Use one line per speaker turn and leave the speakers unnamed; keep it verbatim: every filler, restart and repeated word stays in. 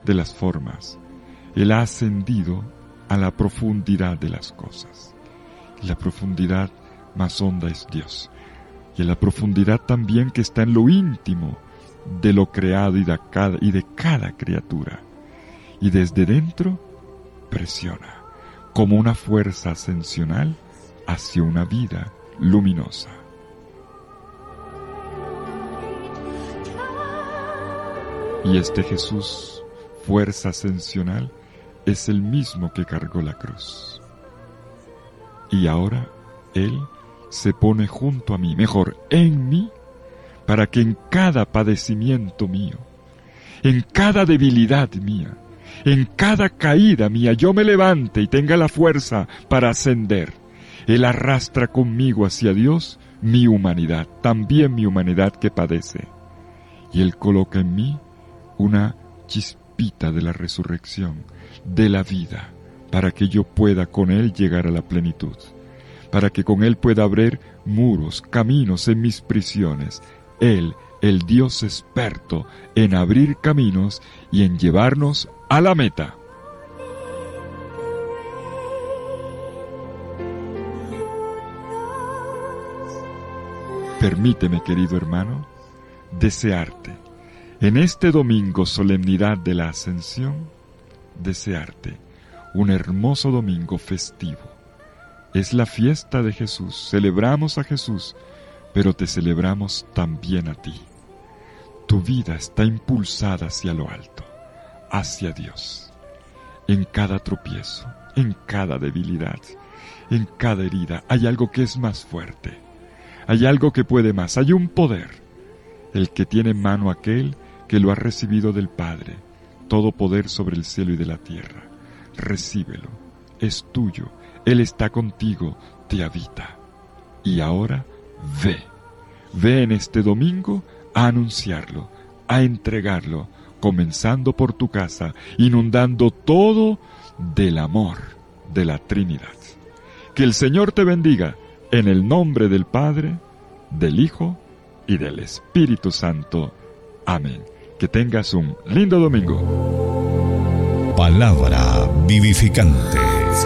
de las formas. Él ha ascendido a la profundidad de las cosas. Y la profundidad más honda es Dios. Y en la profundidad también que está en lo íntimo de lo creado y de cada, y de cada criatura. Y desde dentro presiona como una fuerza ascensional hacia una vida luminosa. Y este Jesús, fuerza ascensional, es el mismo que cargó la cruz. Y ahora Él se pone junto a mí, mejor, en mí, para que en cada padecimiento mío, en cada debilidad mía, en cada caída mía, yo me levante y tenga la fuerza para ascender. Él arrastra conmigo hacia Dios mi humanidad, también mi humanidad que padece. Y Él coloca en mí una chispita de la resurrección, de la vida, para que yo pueda con Él llegar a la plenitud, para que con Él pueda abrir muros, caminos en mis prisiones. Él, el Dios experto en abrir caminos y en llevarnos a la meta. Permíteme, querido hermano, desearte, en este domingo solemnidad de la Ascensión, desearte un hermoso domingo festivo. Es la fiesta de Jesús, celebramos a Jesús, pero te celebramos también a ti. Tu vida está impulsada hacia lo alto, hacia Dios. En cada tropiezo, en cada debilidad, en cada herida, hay algo que es más fuerte. Hay algo que puede más, hay un poder. El que tiene en mano aquel que lo ha recibido del Padre, todo poder sobre el cielo y de la tierra. Recíbelo, es tuyo, Él está contigo, te habita. Y ahora, ve, ve en este domingo a anunciarlo, a entregarlo, comenzando por tu casa, inundando todo del amor de la Trinidad. Que el Señor te bendiga en el nombre del Padre, del Hijo y del Espíritu Santo. Amén. Que tengas un lindo domingo.
Palabra vivificante.